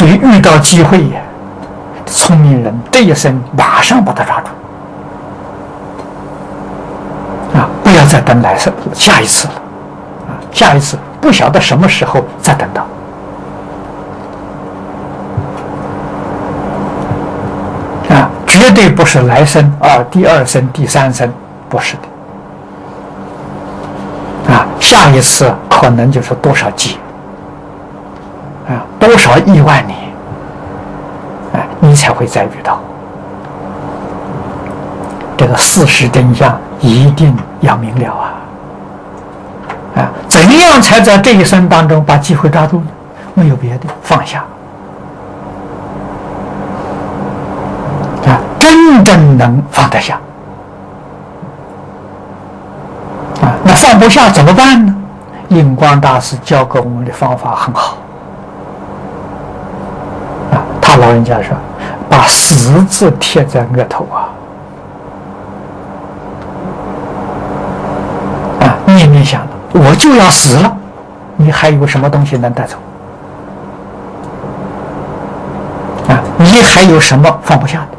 所以遇到机会呀，聪明人这一生马上把它抓住啊！不要再等来生下一次了啊！下一次不晓得什么时候再等到啊！绝对不是来生啊，第二生、第三生，不是的啊！下一次可能就是多少劫啊，多少亿万年。你才会再遇到这个事实真相，一定要明了啊！怎样才在这一生当中把机会抓住呢？没有别的，放下啊！真正能放得下啊！那放不下怎么办呢？印光大师教给我们的方法很好啊！他老人家说，把死字贴在额头啊，念念想，我就要死了，你还有什么东西能带走啊？你还有什么放不下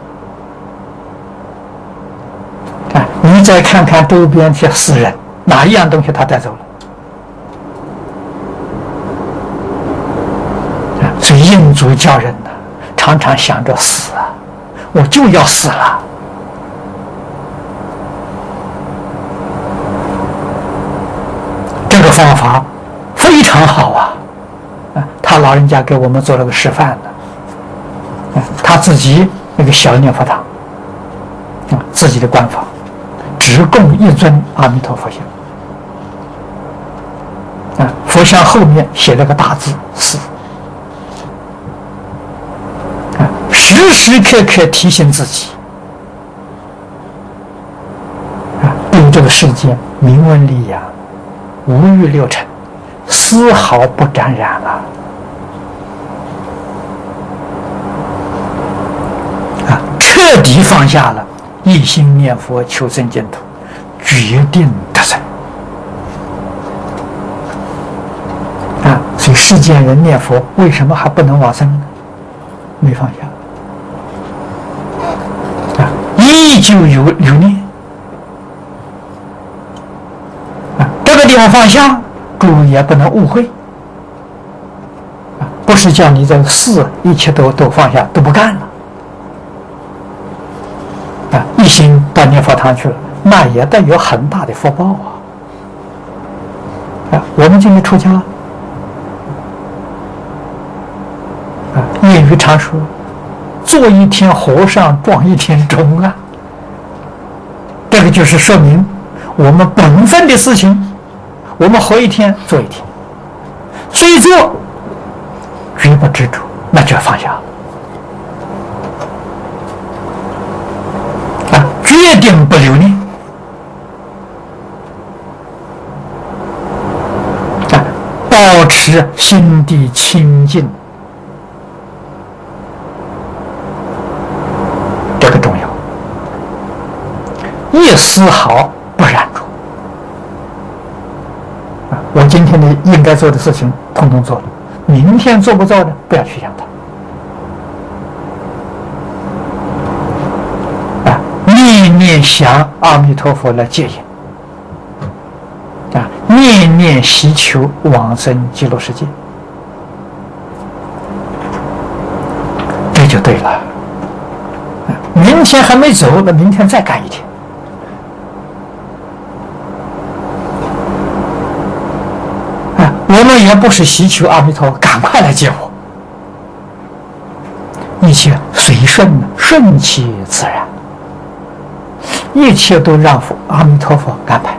的啊？你再看看周边这些死人，哪一样东西他带走了啊？所以印祖教人呢，常常想着死啊，我就要死了。这个方法非常好啊！他老人家给我们做了个示范的。他自己那个小念佛堂自己的官房，只供一尊阿弥陀佛像佛像后面写了个大字死。时时刻刻提醒自己对这个世界明文利养，无欲六尘，丝毫不沾染彻底放下了，一心念佛求生净土，决定得生所以世间人念佛为什么还不能往生呢？没放下依旧有留念这个地方放下，诸位也不能误会不是叫你这个事一切都放下，都不干了一心到念佛堂去了，那也得有很大的福报我们今天出家谚语常说，做一天和尚撞一天钟这个就是说明我们本分的事情，我们活一天做一天，虽做绝不执着，那就放下决定不留恋保持心地清净，这个重要，一丝毫不染着我今天的应该做的事情统统做了，明天做不做的不要去想它念念想阿弥陀佛来接引念念祈求往生极乐世界，这就对了明天还没走，那明天再干一天我们也不是祈求阿弥陀佛赶快来接我，一切随顺，顺其自然，一切都让阿弥陀佛安排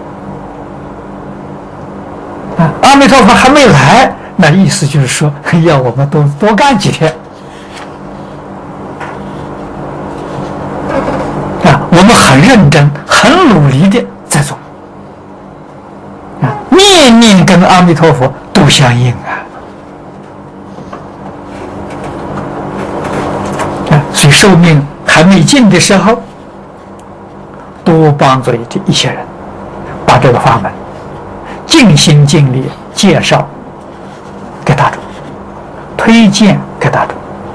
阿弥陀佛还没来，那意思就是说要我们多干几天我们很认真很努力的在做念念跟阿弥陀佛都相应所以寿命还没尽的时候，多帮助一些人把这个法门尽心尽力介绍给大众，推荐